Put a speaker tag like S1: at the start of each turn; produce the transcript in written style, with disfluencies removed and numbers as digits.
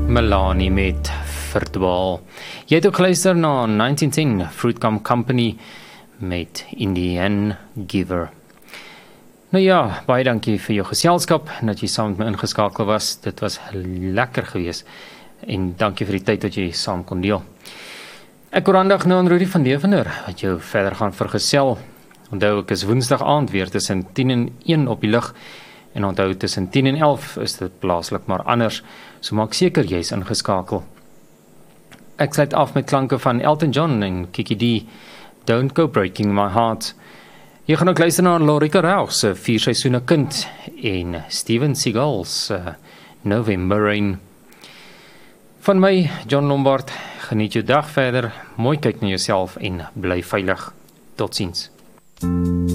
S1: Melanie met Verdwaal. Jy het ook geluister na 1910 Fruitcom Company met Indian Giver. Nou ja, baie dankie vir jou geselskap en dat jy saam met my ingeskakel was. Dit was lekker geweest en dankie vir die tyd wat jy saam kon deel. Ek hoor aandag nou aan Rudy van Devender wat jou verder gaan vergesel. Onthou ek is woensdag aand weer tussen 10 en 1 op die lug. En onthou tussen 10 en 11 is dit plaaslik maar anders, so maak seker jy's ingeskakel. Ek sluit af met klanke van Elton John en Kiki D, Don't Go Breaking My Heart. Jy gaan ook luister na Lorika Rauch se 4 seisoene kind en Steven Seagal se November Rain. Van my, John Lombard, geniet jou dag verder, mooi kyk na jouself en bly veilig. Totsiens.